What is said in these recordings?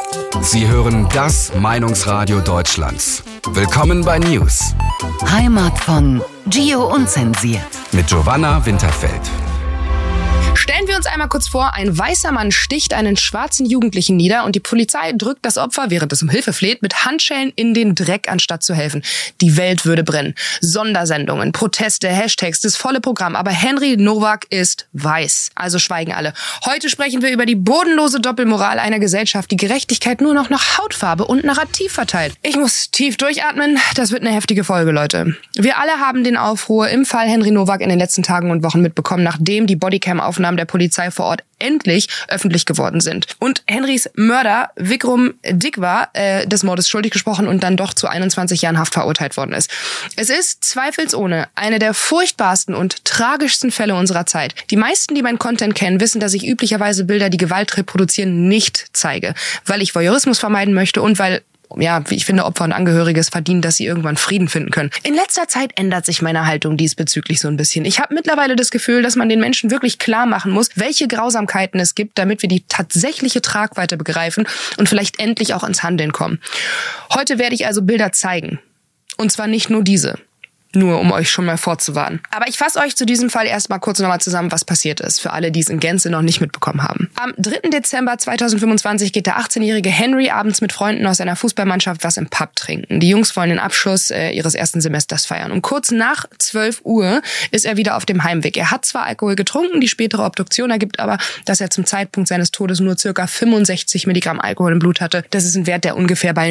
Sie hören das Meinungsradio Deutschlands. Willkommen bei News. Heimat von Gio Unzensiert. Mit Giovanna Winterfeld. Stellen wir uns einmal kurz vor, ein weißer Mann sticht einen schwarzen Jugendlichen nieder und die Polizei drückt das Opfer, während es um Hilfe fleht, mit Handschellen in den Dreck, anstatt zu helfen. Die Welt würde brennen. Sondersendungen, Proteste, Hashtags, das volle Programm. Aber Henry Nowak ist weiß. Also schweigen alle. Heute sprechen wir über die bodenlose Doppelmoral einer Gesellschaft, die Gerechtigkeit nur noch nach Hautfarbe und Narrativ verteilt. Ich muss tief durchatmen. Das wird eine heftige Folge, Leute. Wir alle haben den Aufruhr im Fall Henry Nowak in den letzten Tagen und Wochen mitbekommen, nachdem die Bodycam-Aufnahmen der Polizei vor Ort endlich öffentlich geworden sind. Und Henrys Mörder, Vikram Dikwa, des Mordes schuldig gesprochen und dann doch zu 21 Jahren Haft verurteilt worden ist. Es ist zweifelsohne eine der furchtbarsten und tragischsten Fälle unserer Zeit. Die meisten, die meinen Content kennen, wissen, dass ich üblicherweise Bilder, die Gewalt reproduzieren, nicht zeige. Weil ich Voyeurismus vermeiden möchte und weil wie ich finde, Opfer und Angehörige es verdienen, dass sie irgendwann Frieden finden können. In letzter Zeit ändert sich meine Haltung diesbezüglich so ein bisschen. Ich habe mittlerweile das Gefühl, dass man den Menschen wirklich klar machen muss, welche Grausamkeiten es gibt, damit wir die tatsächliche Tragweite begreifen und vielleicht endlich auch ins Handeln kommen. Heute werde ich also Bilder zeigen. Und zwar nicht nur diese. Nur um euch schon mal vorzuwarnen. Aber ich fasse euch zu diesem Fall erstmal kurz nochmal zusammen, was passiert ist, für alle, die es in Gänze noch nicht mitbekommen haben. Am 3. Dezember 2025 geht der 18-jährige Henry abends mit Freunden aus seiner Fußballmannschaft was im Pub trinken. Die Jungs wollen den Abschluss ihres ersten Semesters feiern. Um kurz nach 12 Uhr ist er wieder auf dem Heimweg. Er hat zwar Alkohol getrunken, die spätere Obduktion ergibt aber, dass er zum Zeitpunkt seines Todes nur ca. 65 Milligramm Alkohol im Blut hatte. Das ist ein Wert, der ungefähr bei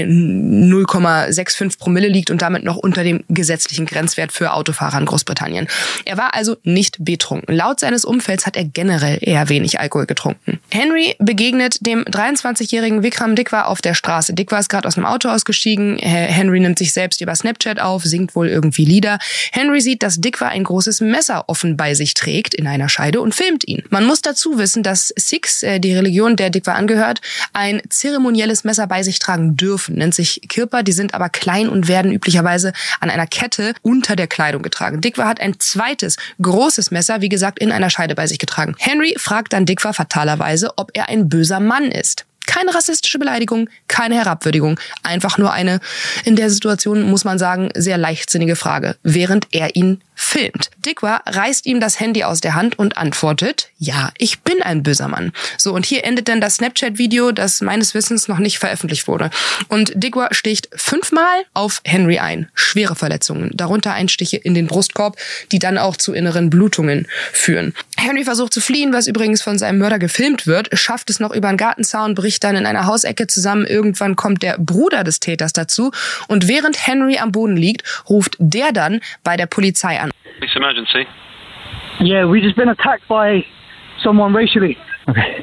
0,65 Promille liegt und damit noch unter dem gesetzlichen Grenzwert für Autofahrer in Großbritannien. Er war also nicht betrunken. Laut seines Umfelds hat er generell eher wenig Alkohol getrunken. Henry begegnet dem 23-jährigen Vikram Dikwa auf der Straße. Dikwa ist gerade aus dem Auto ausgestiegen. Henry nimmt sich selbst über Snapchat auf, singt wohl irgendwie Lieder. Henry sieht, dass Dikwa ein großes Messer offen bei sich trägt in einer Scheide und filmt ihn. Man muss dazu wissen, dass Sikhs, die Religion der Dikwa angehört, ein zeremonielles Messer bei sich tragen dürfen. Nennt sich Kirpa, die sind aber klein und werden üblicherweise an einer Kette unter der Kleidung getragen. Dikwa hat ein zweites, großes Messer, wie gesagt, in einer Scheide bei sich getragen. Henry fragt dann Dikwa fatalerweise, ob er ein böser Mann ist. Keine rassistische Beleidigung, keine Herabwürdigung. Einfach nur eine, in der Situation muss man sagen, sehr leichtsinnige Frage, während er ihn filmt. Dikwa reißt ihm das Handy aus der Hand und antwortet, ja, ich bin ein böser Mann. So, und hier endet dann das Snapchat-Video, das meines Wissens noch nicht veröffentlicht wurde. Und Dikwa sticht 5-mal auf Henry ein. Schwere Verletzungen, darunter Einstiche in den Brustkorb, die dann auch zu inneren Blutungen führen. Henry versucht zu fliehen, was übrigens von seinem Mörder gefilmt wird, schafft es noch über einen Gartenzaun, bricht dann in einer Hausecke zusammen. Irgendwann kommt der Bruder des Täters dazu und während Henry am Boden liegt, ruft der dann bei der Polizei an. It's emergency. Yeah, we just been attacked by someone racially. Okay.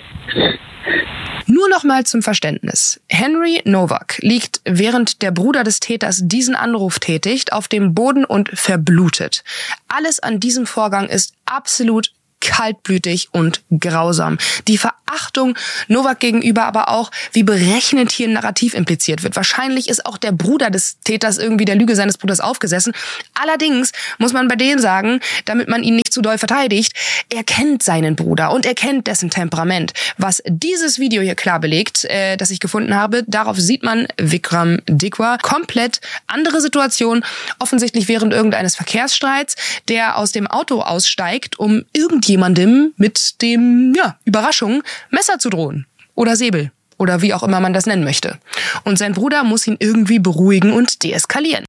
Nur noch mal zum Verständnis. Henry Nowak liegt, während der Bruder des Täters diesen Anruf tätigt, auf dem Boden und verblutet. Alles an diesem Vorgang ist absolut kaltblütig und grausam. Die Verachtung Nowak gegenüber, aber auch, wie berechnend hier ein Narrativ impliziert wird. Wahrscheinlich ist auch der Bruder des Täters irgendwie der Lüge seines Bruders aufgesessen. Allerdings muss man bei dem sagen, damit man ihn nicht zu doll verteidigt, er kennt seinen Bruder und er kennt dessen Temperament. Was dieses Video hier klar belegt, das ich gefunden habe, darauf sieht man Vikram Dikwa, komplett andere Situation, offensichtlich während irgendeines Verkehrsstreits, der aus dem Auto aussteigt, um irgendjemandem mit dem, Überraschung, Messer zu drohen. Oder Säbel. Oder wie auch immer man das nennen möchte. Und sein Bruder muss ihn irgendwie beruhigen und deeskalieren.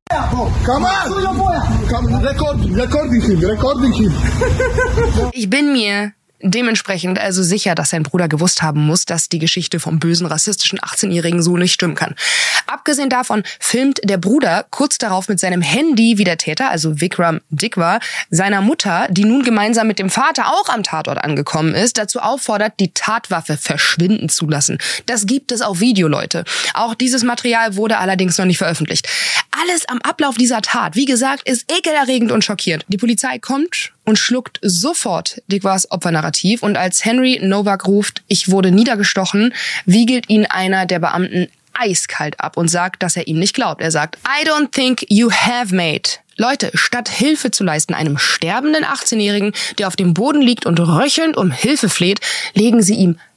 Ich bin mir dementsprechend also sicher, dass sein Bruder gewusst haben muss, dass die Geschichte vom bösen, rassistischen 18-Jährigen so nicht stimmen kann. Abgesehen davon filmt der Bruder kurz darauf mit seinem Handy, wie der Täter, also Vikram Dikwa, seiner Mutter, die nun gemeinsam mit dem Vater auch am Tatort angekommen ist, dazu auffordert, die Tatwaffe verschwinden zu lassen. Das gibt es auf Video, Leute. Auch dieses Material wurde allerdings noch nicht veröffentlicht. Alles am Ablauf dieser Tat, wie gesagt, ist ekelerregend und schockierend. Die Polizei kommt und schluckt sofort Dikwas Opfernarrativ und als Henry Nowak ruft, ich wurde niedergestochen, wiegelt ihn einer der Beamten eiskalt ab und sagt, dass er ihm nicht glaubt. Er sagt, I don't think you have, mate. Leute, statt Hilfe zu leisten einem sterbenden 18-Jährigen, der auf dem Boden liegt und röchelnd um Hilfe fleht, legen sie ihm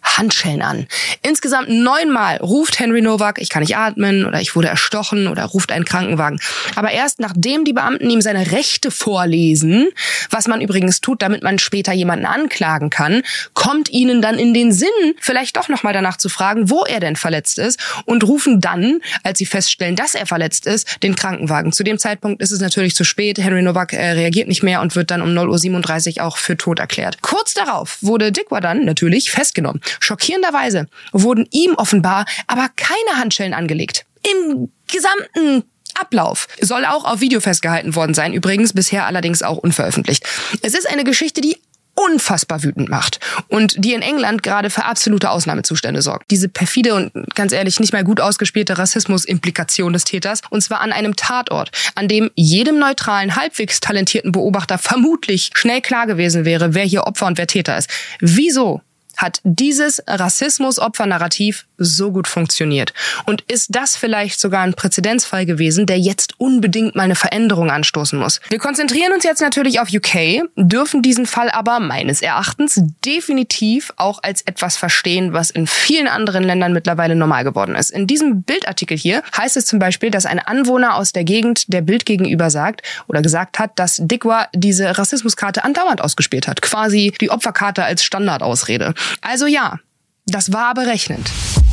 Handschellen an. Insgesamt 9-mal ruft Henry Nowak, ich kann nicht atmen oder ich wurde erstochen oder ruft einen Krankenwagen. Aber erst nachdem die Beamten ihm seine Rechte vorlesen, was man übrigens tut, damit man später jemanden anklagen kann, kommt ihnen dann in den Sinn, vielleicht doch nochmal danach zu fragen, wo er denn verletzt ist und rufen dann, als sie feststellen, dass er verletzt ist, den Krankenwagen. Zu dem Zeitpunkt ist es natürlich zu spät. Henry Nowak reagiert nicht mehr und wird dann um 0:37 Uhr auch für tot erklärt. Kurz darauf wurde Dickwar dann natürlich festgenommen. Schockierenderweise wurden ihm offenbar aber keine Handschellen angelegt. Im gesamten Ablauf soll auch auf Video festgehalten worden sein, übrigens bisher allerdings auch unveröffentlicht. Es ist eine Geschichte, die unfassbar wütend macht und die in England gerade für absolute Ausnahmezustände sorgt. Diese perfide und ganz ehrlich nicht mal gut ausgespielte Rassismus-Implikation des Täters, und zwar an einem Tatort, an dem jedem neutralen, halbwegs talentierten Beobachter vermutlich schnell klar gewesen wäre, wer hier Opfer und wer Täter ist. Wieso hat dieses Rassismus-Opfer-Narrativ so gut funktioniert? Und ist das vielleicht sogar ein Präzedenzfall gewesen, der jetzt unbedingt mal eine Veränderung anstoßen muss? Wir konzentrieren uns jetzt natürlich auf UK, dürfen diesen Fall aber meines Erachtens definitiv auch als etwas verstehen, was in vielen anderen Ländern mittlerweile normal geworden ist. In diesem Bildartikel hier heißt es zum Beispiel, dass ein Anwohner aus der Gegend der Bild gegenüber gesagt hat, dass Dickwar diese Rassismuskarte andauernd ausgespielt hat. Quasi die Opferkarte als Standardausrede. Also ja, das war berechnend.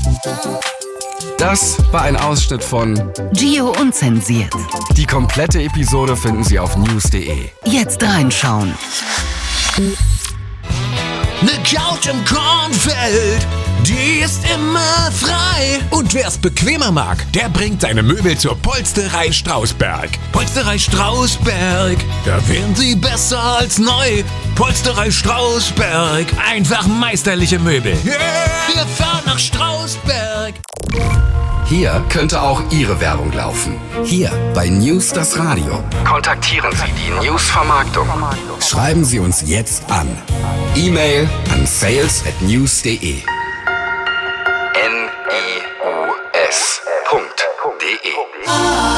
Das war ein Ausschnitt von Gio unzensiert. Die komplette Episode finden Sie auf news.de. Jetzt reinschauen. Ne Couch im Kornfeld, die ist immer frei. Und wer's bequemer mag, der bringt seine Möbel zur Polsterei Strausberg. Polsterei Strausberg, da wären sie besser als neu. Polsterei Strausberg, einfach meisterliche Möbel. Yeah. Wir fahren nach Strausberg. Hier könnte auch Ihre Werbung laufen. Hier bei News das Radio. Kontaktieren Sie die News-Vermarktung. Schreiben Sie uns jetzt an. E-Mail an sales@news.de.